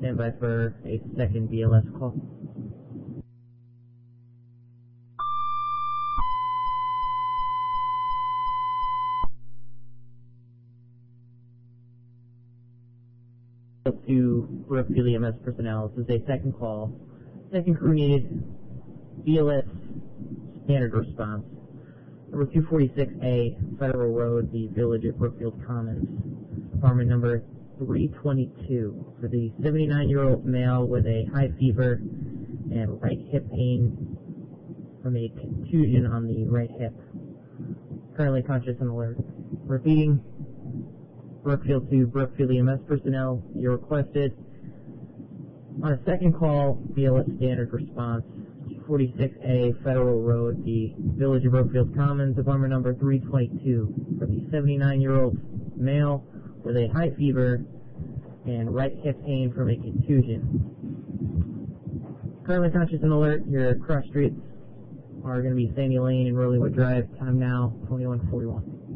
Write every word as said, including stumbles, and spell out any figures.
Stand by for a second B L S call. To Brookfield E M S personnel, this is a second call. Second crew needed. B L S standard response. Number two forty-six A, Federal Road, the Village at Brookfield Commons. Apartment number three twenty-two for the seventy-nine-year-old male with a high fever and right hip pain from a contusion on the right hip. Currently conscious and alert. Repeating, Brookfield to Brookfield E M S personnel, you're requested. On a second call, B L S standard response, forty-six A Federal Road, the Village of Brookfield Commons, apartment number three twenty-two, for the seventy-nine-year-old male with a high fever and right hip pain from a contusion. Currently conscious and alert, your cross streets are going to be Sandy Lane and Rollywood Drive. Time now, twenty-one forty-one.